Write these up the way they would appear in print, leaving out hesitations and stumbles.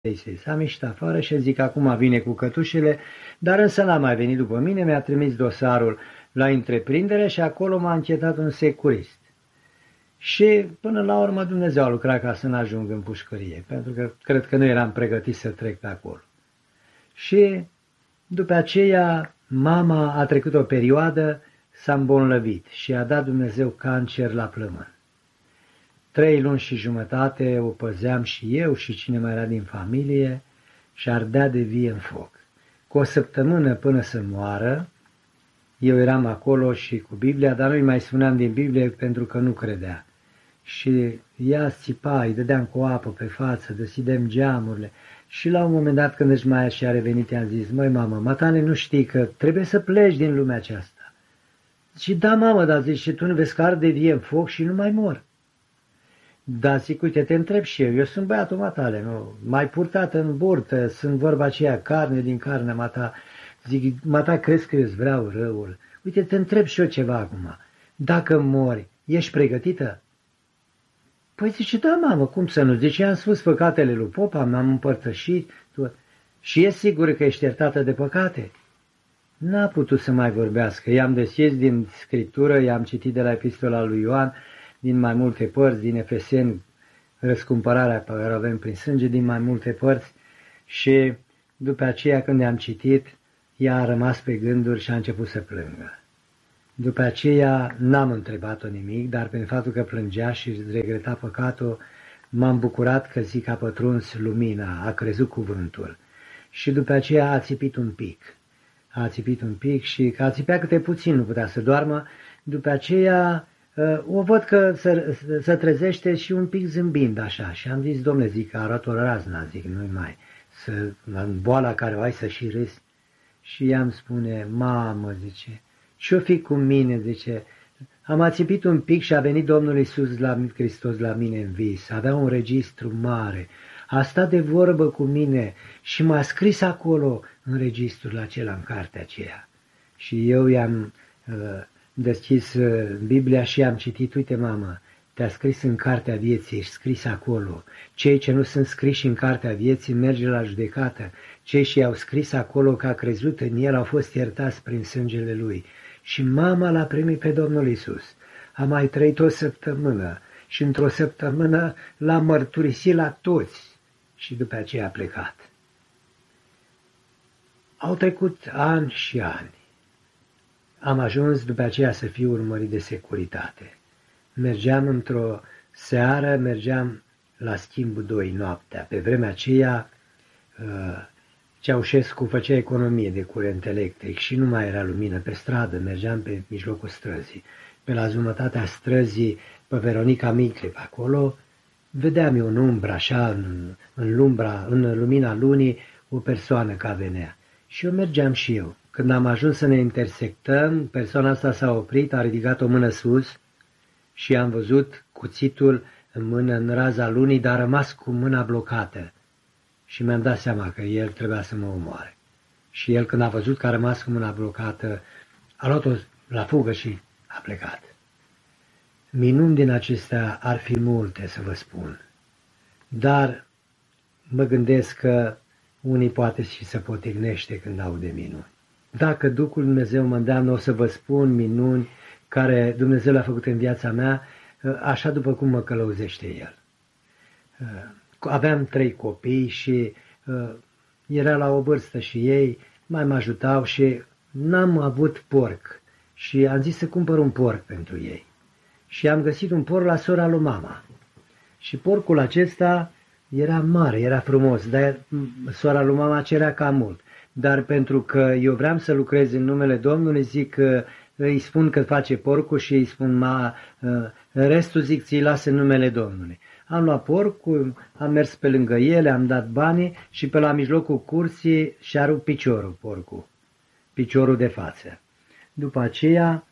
S-a mișcat afară și zic acum vine cu cătușele, dar însă n-a mai venit după mine, mi-a trimis dosarul la întreprindere și acolo m-a închetat un securist. Și până la urmă Dumnezeu a lucrat ca să n-ajung în pușcărie, pentru că cred că nu eram pregătit să trec pe acolo. Și după aceea mama a trecut o perioadă, s-a îmbolnăvit și a dat Dumnezeu cancer la plămân. 3 luni și jumătate o păzeam și eu și cine mai era din familie și ardea de vie în foc. Cu o săptămână până să moară, eu eram acolo și cu Biblia, dar nu-i mai spuneam din Biblie pentru că nu credea. Și ea țipa, îi dădeam cu apă pe față, deschidem geamurile. Și la un moment dat când își mai și a revenit, i-am zis, măi mamă, matale, nu știi că trebuie să pleci din lumea aceasta. Și da mamă, dar zici, și tu nu vezi că arde vie în foc și nu mai mor. Da, zic, uite, te întreb și eu sunt băiatul matale, nu? Mai purtat în burtă, sunt vorba aceea, carne din carnea mata. Zic, mata, crezi că eu îți vreau răul? Uite, te întreb și eu ceva acum. Dacă mori, ești pregătită? Păi zice, da, mamă, cum să nu? Zice, am spus păcatele lui popa, m-am împărtășit. Și e sigur că ești iertată de păcate? N-a putut să mai vorbească. I-am deschis din Scriptură, i-am citit de la epistola lui Ioan, din mai multe părți, din Efeseni, răscumpărarea pe care o avem prin sânge, din mai multe părți. Și după aceea, când am citit, ea a rămas pe gânduri și a început să plângă. După aceea n-am întrebat-o nimic, dar prin faptul că plângea și regreta păcatul, m-am bucurat că zic a pătruns lumina, a crezut cuvântul. Și după aceea a țipit un pic. A țipit un pic și că a țipea câte puțin, nu putea să doarmă. După aceea o văd că se trezește și un pic zâmbind așa. Și am zis, domnule, zic, arată o razna, zic, nu-i mai, în boala care o ai să și râzi. Și ea-mi spune, mamă, zice, ce-o fi cu mine, zice, am ațipit un pic și a venit Domnul Iisus Hristos la mine în vis, avea un registru mare, a stat de vorbă cu mine și m-a scris acolo în registrul acela, în cartea aceea. Și eu i-am deschis Biblia și am citit, uite mamă, te-a scris în cartea vieții, ești scris acolo. Cei ce nu sunt scriși în cartea vieții merge la judecată. Cei ce i-au scris acolo că a crezut în el au fost iertați prin sângele lui. Și mama l-a primit pe Domnul Iisus. A mai trăit o săptămână și într-o săptămână l-a mărturisit la toți și după aceea a plecat. Au trecut ani și ani. Am ajuns după aceea să fiu urmărit de securitate. Mergeam într-o seară, mergeam la schimbul 2 noaptea. Pe vremea aceea Ceaușescu făcea economie de curent electric și nu mai era lumină pe stradă, mergeam pe mijlocul străzii. Pe la jumătatea străzii, pe Veronica Micle, pe acolo, vedeam eu în umbră, așa, în lumina lunii, o persoană ca venea. Și eu mergeam și eu. Când am ajuns să ne intersectăm, persoana asta s-a oprit, a ridicat o mână sus și am văzut cuțitul în mână în raza lunii, dar a rămas cu mâna blocată. Și mi-am dat seama că el trebuia să mă omoare. Și el, când a văzut că a rămas cu mâna blocată, a luat-o la fugă și a plecat. Minuni din acestea ar fi multe să vă spun, dar mă gândesc că unii poate și se potignește când au de minuni. Dacă Duhul Dumnezeu mă îndeamnă, o să vă spun minuni care Dumnezeu le-a făcut în viața mea, așa după cum mă călăuzește El. Aveam 3 copii și era la o vârstă și ei mai mă ajutau și n-am avut porc și am zis să cumpăr un porc pentru ei. Și am găsit un porc la sora lui mama. Și porcul acesta era mare, era frumos, dar sora lui mama cerea cam mult. Dar pentru că eu vreau să lucrez în numele Domnului, zic că îi spun că face porcul și îi spun restul zic ți-i las în numele Domnului. Am luat porcul, am mers pe lângă ele, am dat banii și pe la mijlocul cursii și-a rupt piciorul porcul, piciorul de față. După aceea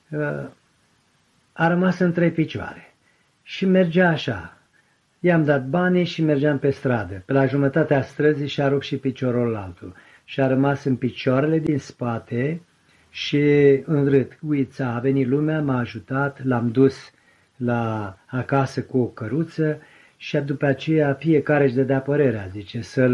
a rămas în 3 picioare și mergea așa. I-am dat banii și mergeam pe stradă. Pe la jumătatea străzii și-a rupt și piciorul altul. Și a rămas în picioarele din spate și în râd. Uița, a venit lumea, m-a ajutat, l-am dus acasă cu o căruță și după aceea fiecare își dădea părerea, zice, să-l